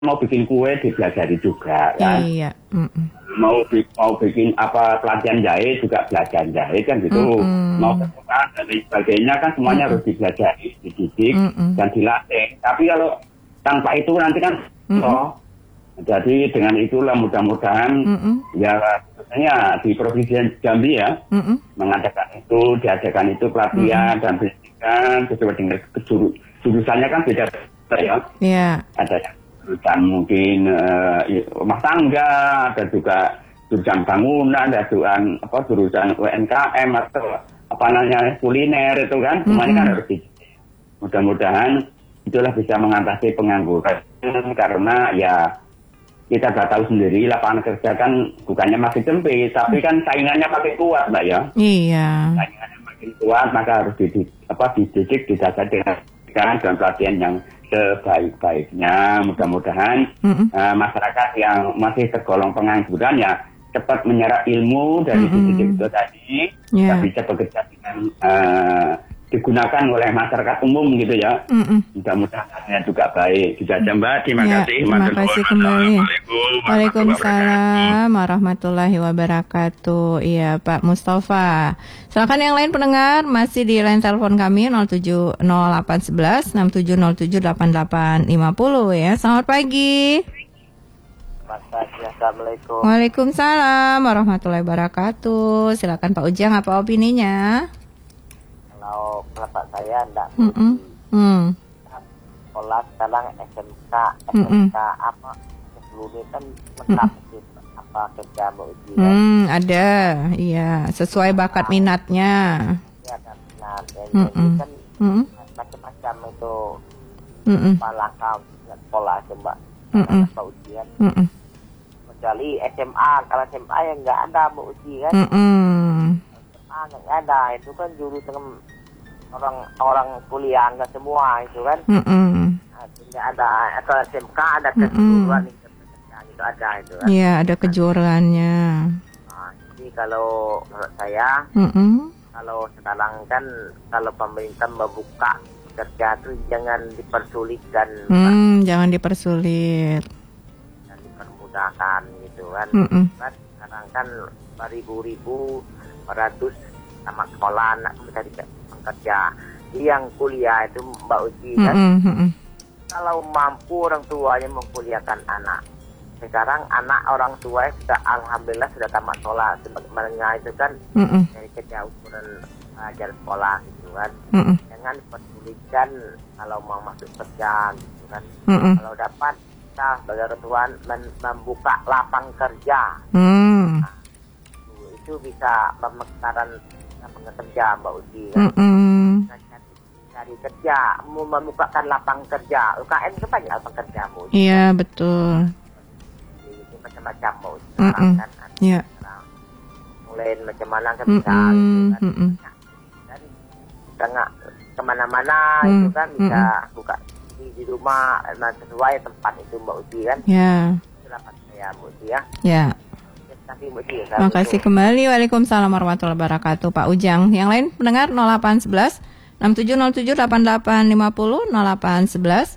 mau bikin kue dipelajari juga kan. Iya. Mau bikin pelatihan jahit juga belajar jahit kan gitu. Mau kesukaan dan lain sebagainya kan semuanya harus dipelajari, dididik dan dilatih. Tapi kalau tanpa itu nanti kan jadi dengan itulah mudah-mudahan ya sebenarnya di Provinsi Jambi ya diadakan itu pelatihan dan pendidikan sesuai dengan jurusannya kan beda ya. Yeah. Ada yang jurusan mungkin rumah tangga, ada juga jurusan bangunan, ada jurusan UMKM atau kuliner itu kan semuanya kan harus mudah-mudahan itulah bisa mengatasi pengangguran karena ya kita nggak tahu sendiri lapangan kerja kan bukannya makin sempit tapi kan saingannya makin kuat Mbak ya. Iya. Saingannya makin kuat maka harus dididik didasar dengan dan pelatihan yang sebaik-baiknya. Mudah-mudahan masyarakat yang masih tergolong pengangguran ya cepat menyerap ilmu dari dididik itu tadi bisa bekerja dengan digunakan oleh masyarakat umum gitu ya. Mudah-mudahan hasilnya juga baik. Gitu aja Mbak. Terima kasih. Terima kasih kembali. Waalaikumsalam warahmatullahi wabarakatuh. Iya Pak Mustafa. Silakan yang lain pendengar masih di line telepon kami 070811 67078850 ya. Selamat pagi. Assalamualaikum. Waalaikumsalam warahmatullahi wabarakatuh. Silakan Pak Ujang apa opininya? Kalau pendapat saya enggak sekolah sekarang SMK apa sebelumnya kan apa kerja mau uji ada iya sesuai bakat minatnya ya kan minat kan macam-macam itu langkah sekolah itu Mbak apa ujian kecuali SMA kalau SMA yang enggak ada mau uji kan nggak ada itu kan jurusan orang kuliah nggak semua itu kan tidak ada atau SMK ada kejuruan itu ada itu kan iya ada kejuruannya jadi kalau menurut saya kalau sekarang kan kalau pemerintah membuka kerja itu jangan dipersulitkan jangan dipersulit dan dipermudahkan gitu kan kan sekarang kan beribu-ribu ratus sama sekolah anak mencari pekerja yang kuliah itu Mbak Uji kan kalau mampu orang tuanya mengkuliahkan anak sekarang anak orang tua sudah alhamdulillah sudah tamat sekolah sebenarnya itu kan dari kerja ukuran ajar sekolah gitu kan jangan dipersulitkan kalau mau masuk kerja gitu kan kalau dapat kita sebagai orang tua membuka lapang kerja itu bisa pemekaran kerja Mbak Uji kan? Cari kerja mau membukakan lapang kerja UKM itu banyak lapang kerja Mbak Uji iya kan? Betul jadi macam-macam Mbak Uji kan iya mulai macam mana kan bisa gitu kan dan kita nggak kemana-mana itu kan bisa buka di rumah sesuai tempat itu Mbak Uji kan iya silakan saya Mbak Uji ya iya. Terima kasih kembali. Waalaikumsalam warahmatullahi wabarakatuh Pak Ujang. Yang lain pendengar 0811 67078850 0811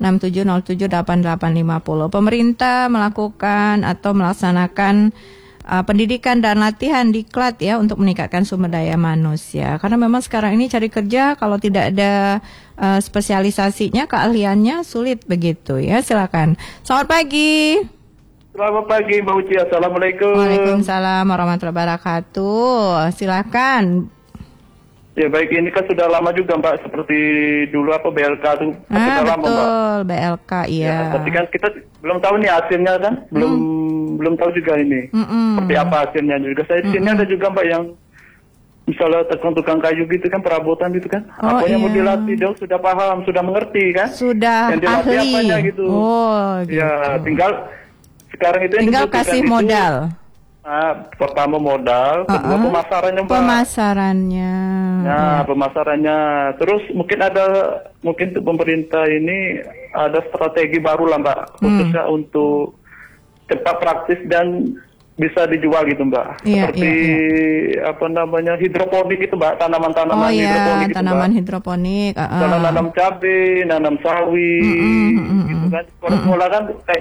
67078850. Pemerintah melakukan atau melaksanakan pendidikan dan latihan diklat ya untuk meningkatkan sumber daya manusia. Karena memang sekarang ini cari kerja kalau tidak ada spesialisasinya, keahliannya sulit begitu ya. Silakan. Selamat pagi. Selamat pagi Mbak Uci, Assalamualaikum. Waalaikumsalam warahmatullahi wabarakatuh. Silakan. Ya baik, ini kan sudah lama juga Mbak, seperti dulu BLK itu sudah lama Mbak. Betul, BLK iya. Ya, tapi kan kita belum tahu nih hasilnya kan, belum tahu juga ini. Seperti apa hasilnya juga. Saya di sini ada juga Mbak yang misalnya tukang kayu gitu kan, perabotan gitu kan. Apanya mau dilatih, dia sudah paham, sudah mengerti kan. Sudah yang dilatih ahli. Apanya gitu. Gitu. Ya, sekarang itu tinggal kasih modal. Pertama modal, kedua pemasarannya Mbak. Pemasarannya. Nah, pemasarannya. Terus mungkin pemerintah ini ada strategi baru lah Mbak, khususnya untuk cepat praktis dan bisa dijual gitu Mbak. Seperti apa namanya hidroponik itu Mbak, tanaman-tanaman hidroponik itu tanaman Mbak. hidroponik. Kalau nanam cabai, nanam sawi, gitu kan. Sekolah kan kayak